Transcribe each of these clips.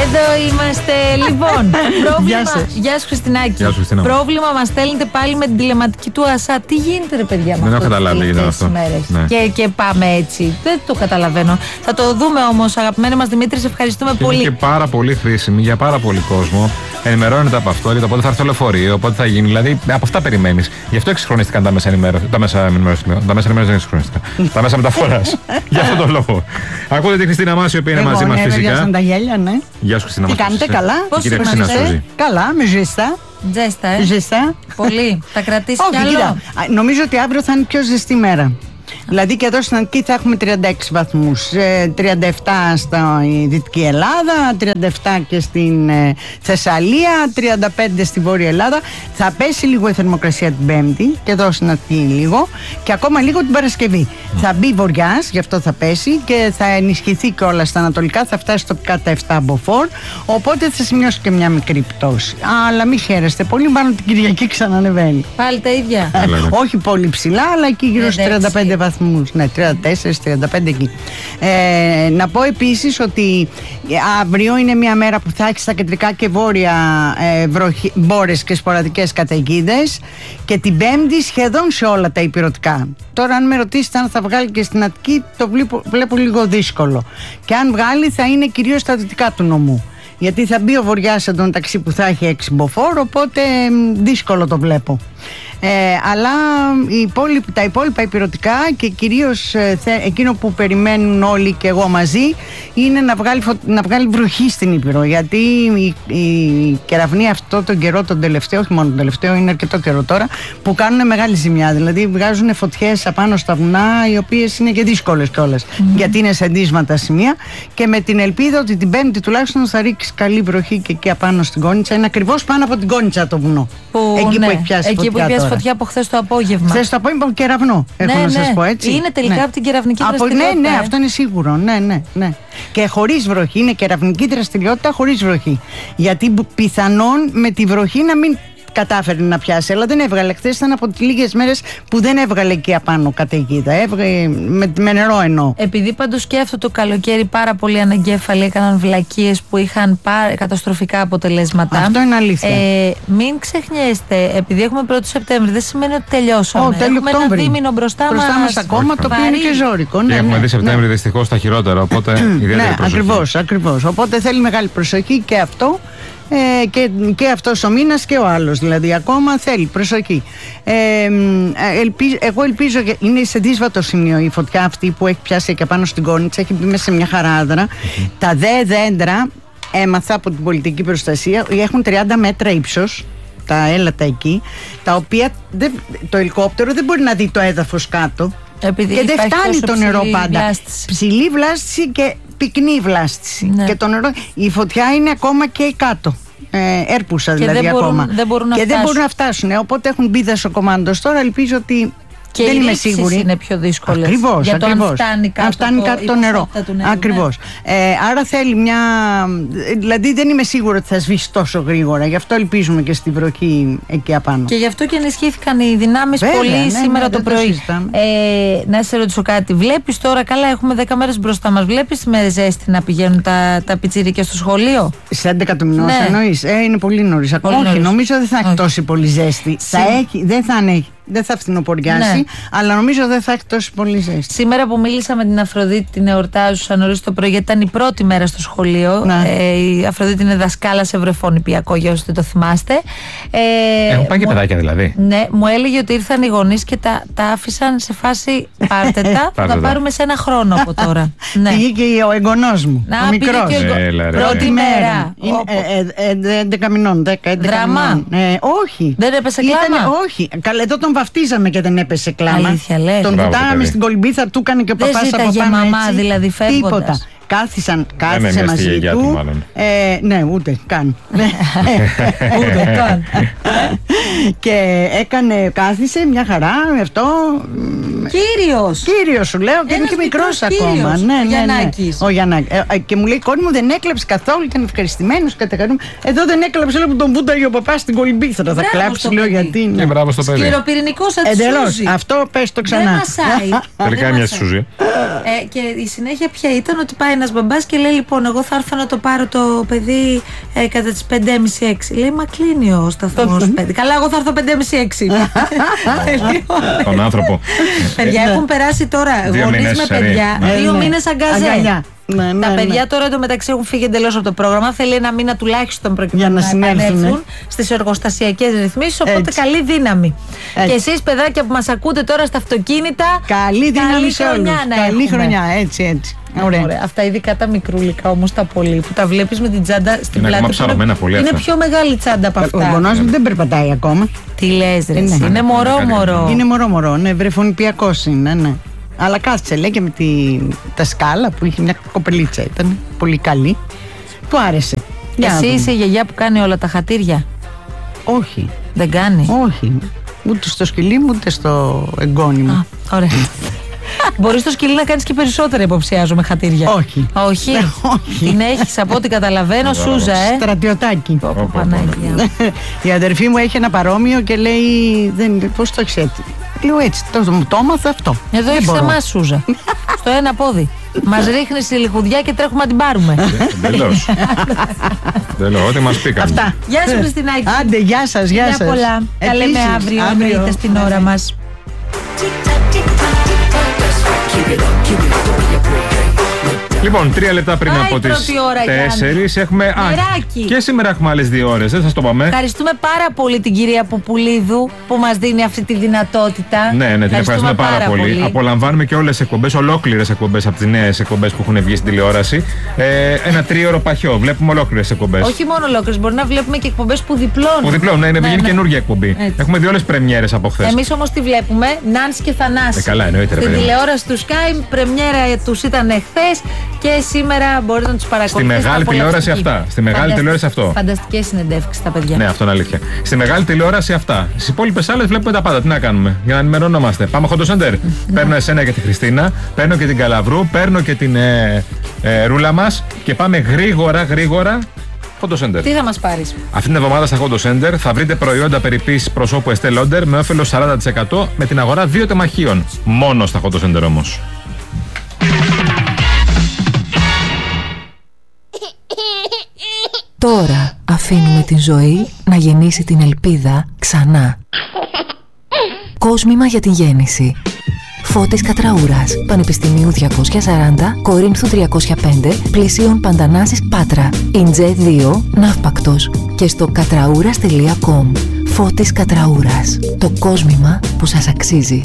Εδώ είμαστε. Λοιπόν, πρόβλημα. Γεια σου, Χριστινάκη. Πρόβλημα μας στέλνετε πάλι με την τηλεματική του ΑΣΑ. Τι γίνεται, ρε παιδιά, δεν έχω καταλάβει αυτό. Ναι. Και πάμε έτσι. Δεν το καταλαβαίνω. Θα το δούμε όμως, αγαπημένοι μας Δημήτρη, σε ευχαριστούμε πολύ. Είναι και πάρα πολύ χρήσιμη για πάρα πολύ κόσμο. Ενημερώνεται από αυτό, γιατί πότε θα έρθει το λεωφορείο, πότε θα γίνει. Δηλαδή, από αυτά περιμένεις. Γι' αυτό εξυγχρονίστηκαν τα μέσα ενημέρωση. Τα μέσα ενημέρωση δεν εξυγχρονίστηκαν. Τα μέσα μεταφοράς. Γι' αυτόν τον λόγο. Ακούτε τη Χριστίνα Μάση, η οποία είναι μαζί μας φυσικά. Γεια τα γέλια, ναι. Γεια σου, Χριστίνα Μάση. Τι κάνετε, καλά? Πώς είστε? Καλά, με ζεστά. Ζέστα, Ζεστά. Πολύ. Θα κρατήσει κι άλλο. Κοίτα, νομίζω ότι αύριο θα είναι πιο ζεστή μέρα. Δηλαδή και εδώ στην Αττική θα έχουμε 36 βαθμούς, 37 στη Δυτική Ελλάδα, 37 και στην Θεσσαλία, 35 στη Βόρεια Ελλάδα. Θα πέσει λίγο η θερμοκρασία την Πέμπτη και εδώ στην Αττική λίγο και ακόμα λίγο την Παρασκευή. Θα μπει βοριάς, γι' αυτό θα πέσει και θα ενισχυθεί και όλα στα ανατολικά, θα φτάσει τοπικά τα 7 μποφόρ, οπότε θα σημειώσει και μια μικρή πτώση. Αλλά μην χαίρεστε πολύ, μάλλον την Κυριακή ξανανεβαίνει. Πάλι τα ίδια. Όχι πολύ ψηλά, αλλά εκεί γύρω στους 35 βαθμούς. Ναι, 34-35 εκεί. Να πω επίσης ότι αύριο είναι μια μέρα που θα έχει στα κεντρικά και βόρεια μπόρες και σποραδικές καταιγίδες και την Πέμπτη σχεδόν σε όλα τα ηπειρωτικά. Τώρα αν με ρωτήσετε αν θα βγάλει και στην Αττική, το βλέπω λίγο δύσκολο. Και αν βγάλει θα είναι κυρίως στα δυτικά του νομού. Γιατί θα μπει ο βοριάς εντωμεταξύ που θα έχει 6 μποφόρ, οπότε δύσκολο το βλέπω. Αλλά τα υπόλοιπα ηπειρωτικά και κυρίως εκείνο που περιμένουν όλοι και εγώ μαζί είναι να βγάλει βροχή στην Ήπειρο, γιατί οι κεραυνοί αυτό τον καιρό τον τελευταίο, όχι μόνο τον τελευταίο, είναι αρκετό καιρό τώρα, που κάνουν μεγάλη ζημιά, δηλαδή βγάζουν φωτιές απάνω στα βουνά οι οποίες είναι και δύσκολες κιόλας, γιατί είναι σε ντύσματα σημεία, και με την ελπίδα ότι την Πέμπτη τουλάχιστον θα ρίξει καλή βροχή και εκεί απάνω στην Κόνιτσα. Είναι ακριβώς πάνω από την Κόνιτσα το βουνό, εκεί που έχει πιάσει φωτιά από χθες το απόγευμα. Χθες το απόγευμα κεραυνό, έχω να σας πω έτσι. Είναι τελικά από την κεραυνική δραστηριότητα. Ναι, αυτό είναι σίγουρο. Ναι. Και χωρίς βροχή, είναι κεραυνική δραστηριότητα χωρίς βροχή. Γιατί πιθανόν με τη βροχή να μην κατάφερε να πιάσει, αλλά δεν έβγαλε. Χθες ήταν από τις λίγες μέρες που δεν έβγαλε εκεί απάνω καταιγίδα. Έβγαλε με νερό εννοώ. Επειδή πάντως και αυτό το καλοκαίρι πάρα πολλοί αναγκέφαλοι έκαναν βλακίες που είχαν καταστροφικά αποτελέσματα. Αυτό είναι αλήθεια. Μην ξεχνιέστε, επειδή έχουμε 1η Σεπτέμβρη, δεν σημαίνει ότι τελειώσαμε. Έχουμε ένα δίμηνο μπροστά μας ακόμα, το οποίο είναι και ζώρικο. Και έχουμε δει Σεπτέμβρη δυστυχώς τα χειρότερα. Οπότε ιδιαίτερη προσοχή. Ακριβώς. Οπότε θέλει μεγάλη προσοχή και αυτό. Και αυτός ο μήνας και ο άλλος, δηλαδή ακόμα θέλει προσοχή. Εγώ ελπίζω, είναι σε δύσβατο σημείο η φωτιά αυτή που έχει πιάσει και πάνω στην Κόνιτσα, έχει μπει μέσα σε μια χαράδρα. Τα δέντρα, έμαθα από την πολιτική προστασία, έχουν 30 μέτρα ύψος τα έλατα εκεί, τα οποία το ελικόπτερο δεν μπορεί να δει το έδαφος κάτω. Επειδή και δεν φτάνει το νερό πάντα. Ψηλή βλάστηση και πυκνή βλάστηση. Ναι. Και το νερό, η φωτιά είναι ακόμα και κάτω. Έρπουσα δηλαδή δεν ακόμα. Δεν μπορούν δεν μπορούν να φτάσουν. Οπότε έχουν μπει δασοκομάντος τώρα. Ελπίζω ότι. Και δεν είμαι σίγουρη. Είναι πιο δύσκολες. Ακριβώς. Για το αν φτάνει κάτω το νερό. Ακριβώς. Άρα θέλει μια. Δηλαδή δεν είμαι σίγουρη ότι θα σβήσει τόσο γρήγορα. Γι' αυτό ελπίζουμε και στη βροχή εκεί απάνω. Και γι' αυτό και ενισχύθηκαν οι δυνάμεις πολύ σήμερα το πρωί. Να σε ρωτήσω κάτι. Βλέπεις τώρα, καλά, έχουμε 10 μέρες μπροστά μας. Βλέπεις με ζέστη να πηγαίνουν τα πιτσίρικα στο σχολείο? Σε 11 του μηνός εννοείς? Είναι πολύ νωρίς. Όχι, νομίζω δεν θα έχει τόση πολύ ζέστη. Δεν θα φθινοποριάσει, αλλά νομίζω δεν θα έχει τόσο πολύ ζέστη. Σήμερα που μίλησα με την Αφροδίτη, την εορτάζουσα νωρίς το πρωί, γιατί ήταν η πρώτη μέρα στο σχολείο. Η Αφροδίτη είναι δασκάλα σε βρεφόνιπιακό, για όσους δεν το θυμάστε. Έχουν πάει και παιδάκια δηλαδή. Ναι, μου έλεγε ότι ήρθαν οι γονείς και τα άφησαν σε φάση πάρτε τα, θα τα πάρουμε σε ένα χρόνο από τώρα. Πήγε και ο εγγονός μου, ο μικρός. Πρώτη μέρα. 11 μηνών, 10-11 μηνών. Όχι. Δεν έπεσε κλάμα? Όχι. Εδώ τον βαφτίζαμε και δεν έπεσε κλάμα. Αλήθεια λες? Τον βουτάγαμε στην κολυμπήθα, του έκανε και ο παπάς από πάνω. Δεν ζήταγε μαμά δηλαδή φεύγοντας? Τίποτα. Κάθισε μαζί του. Ναι, ούτε καν. Ούτε καν. Και κάθισε μια χαρά αυτό, Κύριος σου λέω, και είναι και μικρός ακόμα. Ναι, ο Γιαννάκης. Και μου λέει: Κόρη μου, δεν έκλαψε καθόλου, ήταν ευχαριστημένος, κατακαρούμε. Εδώ δεν έκλαψε, λέω, που τον βούταγε ο παπάς στην κολυμπήθρα. Θα κλάψει, λέω, γιατί. Και μπράβο στο παιδί. Σκληροπυρηνικός εντελώς. Αυτό πες το ξανά. Δεν μασάει. Τελικά μια Σούζη. Και η συνέχεια πια ήταν ότι πάει ένας μπαμπάς και λέει: Λοιπόν, εγώ θα έρθω να το πάρω το παιδί κατά τις 5.30-6. Λέει: Μα κλείνει ο σταθμός 5. Καλά, εγώ θα έρθω 5.30-6. Τον άνθρωπο. Παιδιά έχουν περάσει τώρα γονείς με παιδιά 2 μήνες αγκαζέ. Τα παιδιά τώρα εντωμεταξύ έχουν φύγει εντελώς από το πρόγραμμα. Θέλει ένα μήνα τουλάχιστον προκειμένου να επανέλθουν στις εργοστασιακές ρυθμίσεις. Οπότε καλή δύναμη. Και εσείς, παιδάκια που μας ακούτε τώρα στα αυτοκίνητα, καλή δύναμη σε όλους. Καλή χρονιά, έτσι. Ωραία. Αυτά ειδικά τα μικρούλικα όμως τα πολύ που τα βλέπεις με την τσάντα στην πλάτη. Είναι πιο μεγάλη τσάντα από αυτά. Ο γονός μου δεν περπατάει ακόμα. Τι λες, ρε? Είναι μωρό. Είναι μωρό, ναι, βρεφονιπιακός είναι, ναι. Αλλά κάθισε, λέει, και με τα σκάλα που είχε μια κοπελίτσα. Ήταν πολύ καλή. Του άρεσε. Εσύ είσαι η γιαγιά που κάνει όλα τα χατήρια? Όχι. Δεν κάνει? Όχι. Ούτε στο σκυλί μου, ούτε στο εγγόνι μου. Ωραία. Μπορείς στο σκυλί να κάνεις και περισσότερα, υποψιάζομαι, χατήρια. Όχι. Την έχεις, από ό,τι καταλαβαίνω, Σούζα, Στρατιωτάκι. Παναγία. Η αδερφή μου έχει ένα παρόμοιο και λέει: Πώς το ξέρετε? Λέω έτσι, το έμαθα αυτό. Εδώ έχεις εμάς, Σούζα. Στο ένα πόδι. Μας ρίχνεις η λιχουδιά και τρέχουμε να την πάρουμε. Εντελώς. Δεν λέω, ό,τι μας πει. Αυτά. Γεια σου, Χριστινάκη. Άντε, γεια σας. Γεια πολλά. Τα λέμε αύριο, εννοείται, στην ώρα μας. Λοιπόν, 3 λεπτά πριν από τις 4 έχουμε. Και σήμερα έχουμε άλλες 2 ώρες, δεν σας το πάμε. Ευχαριστούμε πάρα πολύ την κυρία Πουπουλίδου που μας δίνει αυτή τη δυνατότητα. Ναι, την ευχαριστούμε πάρα πολύ. Απολαμβάνουμε και όλες τις εκπομπές, ολόκληρες εκπομπές από τις νέες εκπομπές που έχουν βγει στην τηλεόραση. Ένα 3ωρο παχιό, βλέπουμε ολόκληρες εκπομπές. Όχι μόνο ολόκληρες, μπορεί να βλέπουμε και εκπομπές που διπλώνουν. Που διπλώνουν, είναι βγαίνει καινούργια εκπομπή. Έτσι. Έχουμε δει όλες πρεμιέρες από χθες. Εμείς όμως τη βλέπουμε, Νάνση και Θανάση. Καλά, εννοείται. Στην τηλεόραση του Sky, πρεμιέρα τους ήταν χθες. Και σήμερα μπορείτε να τους παρακολουθήσετε. Στη μεγάλη τηλεόραση αυτά. Στη μεγάλη τηλεόραση αυτό. Φανταστικές συνεντεύξεις τα παιδιά. Ναι, αυτό είναι αλήθεια. Στη μεγάλη τηλεόραση αυτά. Στις υπόλοιπες άλλες βλέπουμε τα πάντα. Τι να κάνουμε, για να ενημερωνόμαστε. Πάμε Hot Center. Παίρνω εσένα και τη Χριστίνα, παίρνω και την Καλαβρού, παίρνω και την Ρούλα μας και πάμε γρήγορα. Hot Center. Τι θα μας πάρεις? Αυτήν την εβδομάδα στα Hot Center θα βρείτε προϊόντα περιποίησης προσώπου Estée Lauder με όφελος 40% με την αγορά 2 τεμαχίων. Μόνο στα Hot Center όμως. Τώρα αφήνουμε την ζωή να γεννήσει την ελπίδα ξανά. Κόσμημα για την γέννηση. Φώτης Κατραούρας, Πανεπιστημίου 240, Κορίνθου 305, Πλησίων Παντανάσης Πάτρα, Ιντζέ 2, Ναύπακτος και στο κατραούρας.com. Φώτης Κατραούρας, το κόσμημα που σας αξίζει.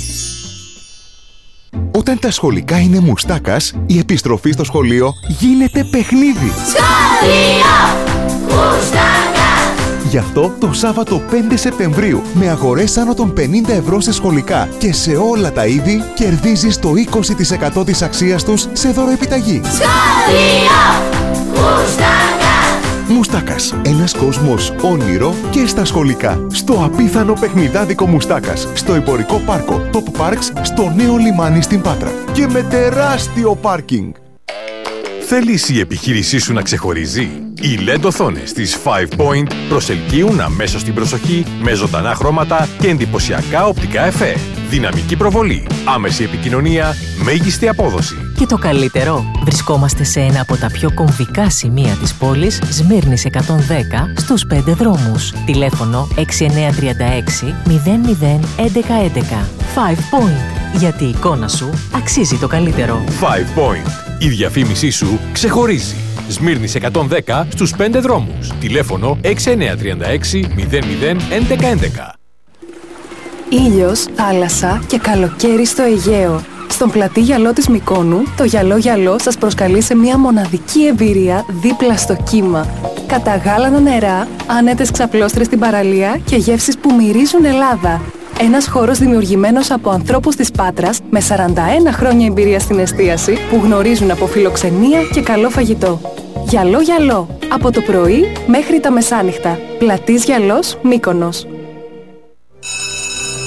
Όταν τα σχολικά είναι μουστάκας, η επιστροφή στο σχολείο γίνεται παιχνίδι. Σχολείο μουστάκα! Γι' αυτό το Σάββατο 5 Σεπτεμβρίου, με αγορές άνω των 50 ευρώ σε σχολικά και σε όλα τα είδη, κερδίζεις το 20% της αξίας τους σε δωροεπιταγή. Σχολείο μουστάκα! Μουστάκας. Ένας κόσμος όνειρο και στα σχολικά. Στο απίθανο παιχνιδάδικο Μουστάκας. Στο εμπορικό πάρκο Top Parks, στο νέο λιμάνι στην Πάτρα. Και με τεράστιο πάρκινγκ. Θέλεις η επιχείρησή σου να ξεχωρίζει? Οι LED οθόνες της 5 Point προσελκύουν αμέσως την προσοχή με ζωντανά χρώματα και εντυπωσιακά οπτικά εφέ. Δυναμική προβολή, άμεση επικοινωνία, μέγιστη απόδοση. Και το καλύτερο, βρισκόμαστε σε ένα από τα πιο κομβικά σημεία της πόλης, Σμύρνης 110, στους 5 δρόμους. Τηλέφωνο 6936 00 1111. 5 Point, γιατί η εικόνα σου αξίζει το καλύτερο. 5 Point, η διαφήμισή σου ξεχωρίζει. Σμύρνης 110 στους 5 δρόμους. Τηλέφωνο 6936 00 1111. Ήλιος, θάλασσα και καλοκαίρι στο Αιγαίο. Στον πλατή γυαλό της Μυκόνου, το γυαλό σας προσκαλεί σε μια μοναδική εμπειρία δίπλα στο κύμα. Καταγάλανα νερά, άνετες ξαπλώστρες στην παραλία και γεύσεις που μυρίζουν Ελλάδα. Ένας χώρος δημιουργημένος από ανθρώπους της Πάτρας με 41 χρόνια εμπειρία στην εστίαση που γνωρίζουν από φιλοξενία και καλό φαγητό. Γυαλό, από το πρωί μέχρι τα μεσάνυχτα. Πλατής Γυαλός, Μύκονος.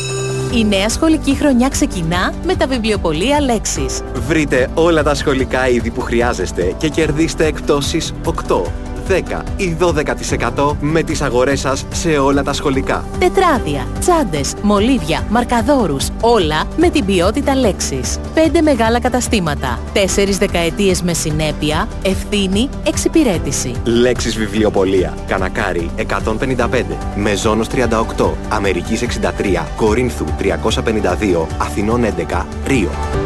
Η νέα σχολική χρονιά ξεκινά με τα βιβλιοπωλεία Λέξης. Βρείτε όλα τα σχολικά είδη που χρειάζεστε και κερδίστε εκπτώσεις 8, 10 ή 12% με τις αγορές σας σε όλα τα σχολικά. Τετράδια, τσάντες, μολύβια, μαρκαδόρους, όλα με την ποιότητα Λέξης. 5 μεγάλα καταστήματα, 4 δεκαετίες με συνέπεια, ευθύνη, εξυπηρέτηση. Λέξης βιβλιοπωλεία. Κανακάρι 155, Μεζόνος 38, Αμερικής 63, Κορίνθου 352, Αθηνών 11, Ρίο.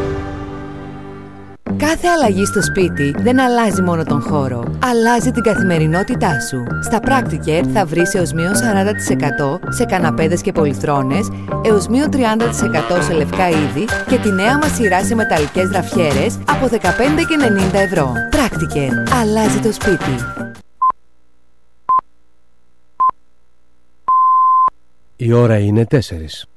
Κάθε αλλαγή στο σπίτι δεν αλλάζει μόνο τον χώρο, αλλάζει την καθημερινότητά σου. Στα Practicare θα βρεις έως μείον 40% σε καναπέδες και πολυθρόνες, έως μείον 30% σε λευκά είδη και τη νέα μας σειρά σε μεταλλικές γραφιέρες από 15,90 ευρώ. Practicare. Αλλάζει το σπίτι. Η ώρα είναι 4.